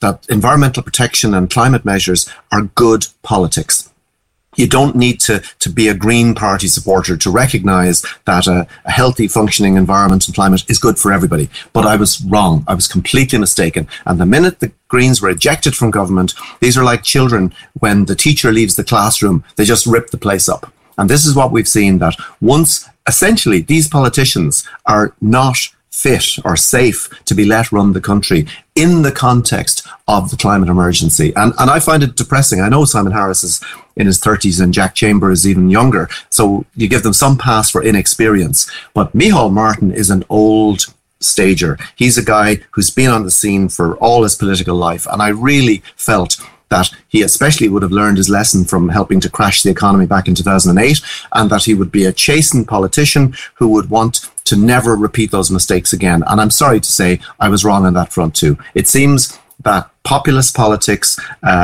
that environmental protection and climate measures are good politics. You don't need to be a Green Party supporter to recognise that a healthy, functioning environment and climate is good for everybody. But I was wrong. I was completely mistaken. And the minute the Greens were ejected from government, these are like children when the teacher leaves the classroom, they just rip the place up. And this is what we've seen, that once, essentially, these politicians are not fit or safe to be let run the country in the context of the climate emergency. And I find it depressing. I know Simon Harris is in his 30s and Jack Chamber is even younger, so you give them some pass for inexperience. But Micheál Martin is an old stager. He's a guy who's been on the scene for all his political life, and I really felt that he especially would have learned his lesson from helping to crash the economy back in 2008, and that he would be a chastened politician who would want to never repeat those mistakes again. And I'm sorry to say I was wrong on that front too. It seems that populist politics,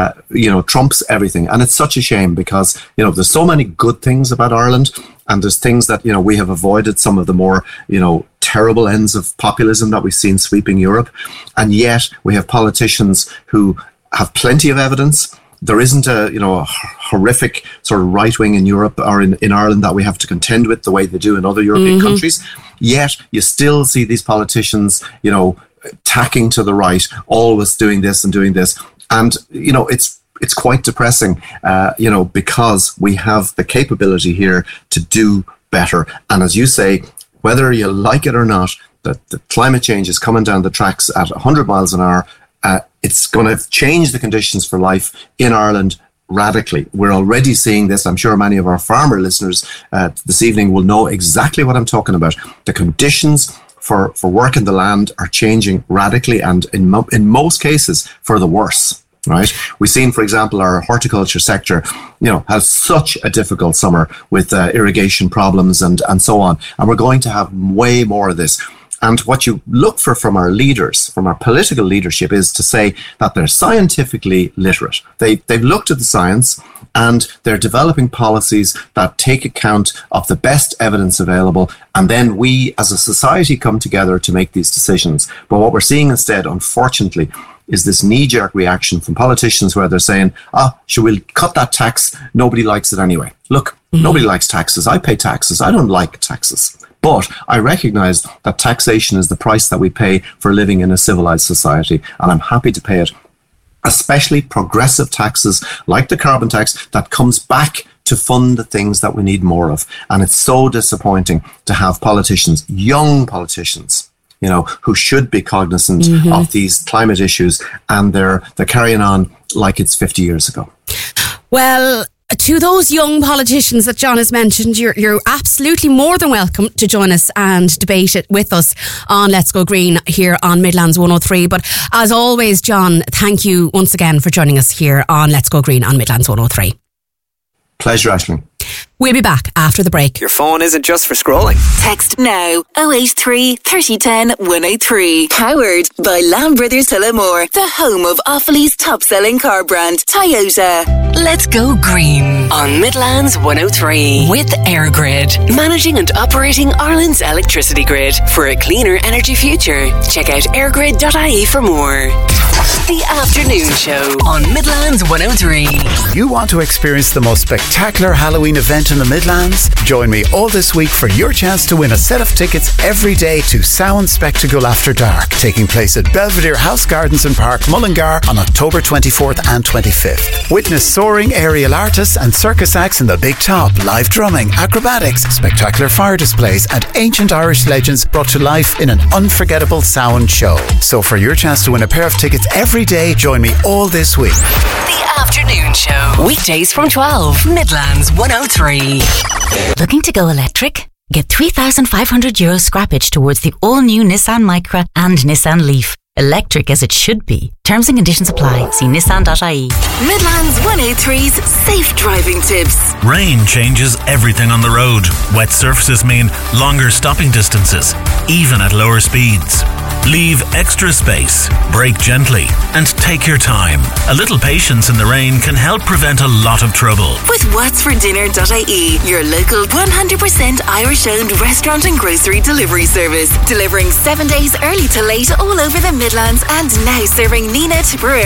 trumps everything. And it's such a shame because, there's so many good things about Ireland, and there's things that, we have avoided some of the more, terrible ends of populism that we've seen sweeping Europe. And yet we have politicians who have plenty of evidence. There isn't a horrific sort of right wing in Europe or in Ireland that we have to contend with the way they do in other European countries. Yet you still see these politicians, tacking to the right, always doing this and doing this. And, it's quite depressing, because we have the capability here to do better. And as you say, whether you like it or not, that the climate change is coming down the tracks at 100 miles an hour. It's going to change the conditions for life in Ireland radically. We're already seeing this. I'm sure many of our farmer listeners this evening will know exactly what I'm talking about. The conditions for work in the land are changing radically, and in most cases for the worse. Right? We've seen, for example, our horticulture sector, has such a difficult summer with irrigation problems and so on. And we're going to have way more of this. And what you look for from our leaders, from our political leadership, is to say that they're scientifically literate. They've looked at the science and they're developing policies that take account of the best evidence available. And then we as a society come together to make these decisions. But what we're seeing instead, unfortunately, is this knee-jerk reaction from politicians where they're saying, should we cut that tax? Nobody likes it anyway. Look, nobody likes taxes. I pay taxes. I don't like taxes. But I recognise that taxation is the price that we pay for living in a civilised society, and I'm happy to pay it. Especially progressive taxes like the carbon tax that comes back to fund the things that we need more of. And it's so disappointing to have politicians, young politicians, who should be cognizant of these climate issues, and they're carrying on like it's 50 years ago. Well, to those young politicians that John has mentioned, you're absolutely more than welcome to join us and debate it with us on Let's Go Green here on Midlands 103. But as always, John, thank you once again for joining us here on Let's Go Green on Midlands 103. Pleasure, Aisling. We'll be back after the break. Your phone isn't just for scrolling. Text now 083 3010 103. Powered by Lamb Brothers Tullamore, the home of Offaly's top-selling car brand, Toyota. Let's go green on Midlands 103 with EirGrid, managing and operating Ireland's electricity grid for a cleaner energy future. Check out eirgrid.ie for more. The Afternoon Show on Midlands 103. You want to experience the most spectacular Halloween event in the Midlands? Join me all this week for your chance to win a set of tickets every day to Samhain Spectacle After Dark, taking place at Belvedere House Gardens and Park, Mullingar on October 24th and 25th. Witness soaring aerial artists and circus acts in the Big Top, live drumming, acrobatics, spectacular fire displays and ancient Irish legends brought to life in an unforgettable Samhain show. So for your chance to win a pair of tickets every day, join me all this week. The Afternoon Show, weekdays from 12, Midlands 103. Looking to go electric? Get €3,500 scrappage towards the all-new Nissan Micra and Nissan Leaf. Electric as it should be. Terms and conditions apply. See nissan.ie. Midlands 103's safe driving tips. Rain changes everything on the road. Wet surfaces mean longer stopping distances, even at lower speeds. Leave extra space, brake gently, and take your time. A little patience in the rain can help prevent a lot of trouble. With whatsfordinner.ie, your local 100% Irish-owned restaurant and grocery delivery service. Delivering 7 days early to late all over the Midlands, and now serving Nina to Brewer